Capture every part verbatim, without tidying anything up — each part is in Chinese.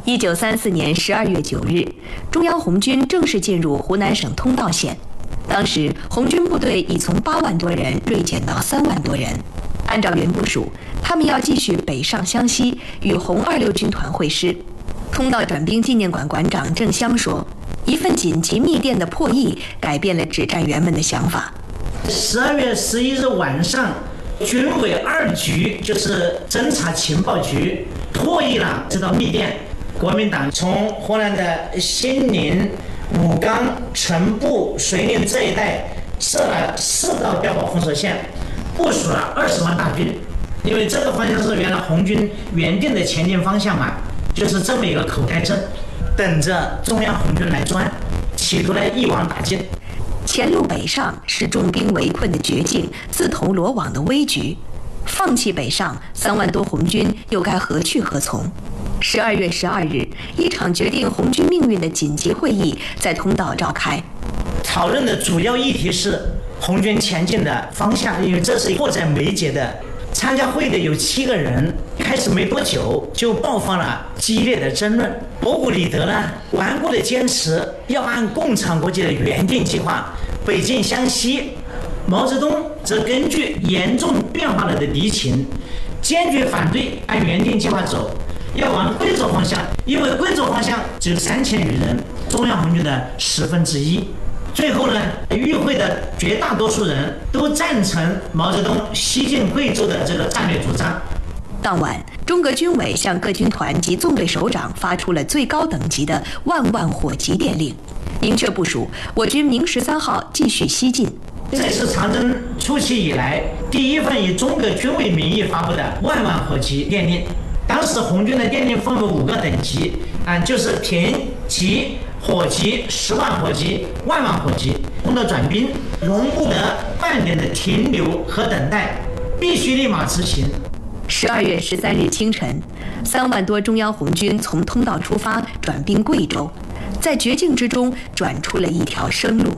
一九三四年十二月九日，中央红军正式进入湖南省通道县。当时，红军部队已从八万多人锐减到三万多人。按照原部署，他们要继续北上湘西，与红二六军团会师。通道转兵纪念馆馆长郑湘说：“一份紧急密电的破译，改变了指战员们的想法。” 十二月十一日晚上，军委二局就是侦察情报局破译了这道密电。国民党从湖南的兴宁、武冈、成都、遂宁这一带设了四道碉堡封锁线，部署了二十万大军。因为这个方向是原来红军原定的前进方向嘛，就是这么一个口袋阵，等着中央红军来钻，企图来一网打尽。 前路北上是重兵围困的绝境，自投罗网的危局。放弃北上，三万多红军又该何去何从？十二月十二日，一场决定红军命运的紧急会议在通道召开。 讨论的主要议题是红军前进的方向，因为这是迫在眉睫的。参加会的有七个人，开始没多久就爆发了激烈的争论。博古里德呢，顽固地坚持要按共产国际的原定计划北进湘西；毛泽东则根据严重变化了的敌情，坚决反对按原定计划走，要往贵州方向，因为贵州方向只有三千余人，中央红军的十分之一。最后呢，与会的绝大多数人都赞成毛泽东西进贵州的这个战略主张。 当晚，中革军委向各军团及纵队首长发出了最高等级的万万火急电令，明确部署我军明十三号继续西进。 这是长征初期以来第一份以中革军委名义发布的万万火急电令。当时红军的电令分为五个等级，啊，就是平、急、火急、十万火急、万万火急。通道转兵容不得半点的停留和等待，必须立马执行。 十二月十三日清晨，三万多中央红军从通道出发，转兵贵州，在绝境之中转出了一条生路。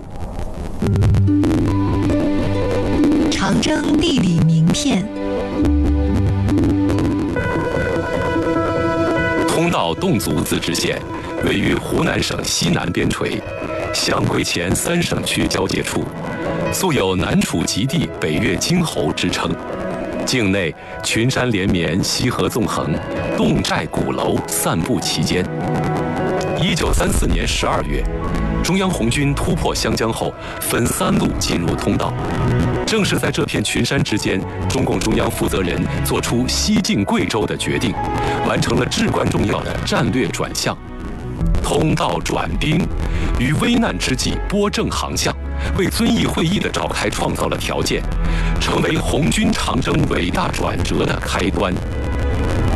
长征地理名片。 通道侗族自治县位于湖南省西南边陲，湘桂黔三省区交界处，素有南楚极地、北越京侯之称。境内群山连绵，溪河纵横，侗寨鼓楼散布其间。一九三四年十二月，中央红军突破湘江后，分三路进入通道。正是在这片群山之间，中共中央负责人做出西进贵州的决定，完成了至关重要的战略转向。通道转兵，于危难之际拨正航向，为遵义会议的召开创造了条件，成为红军长征伟大转折的开端。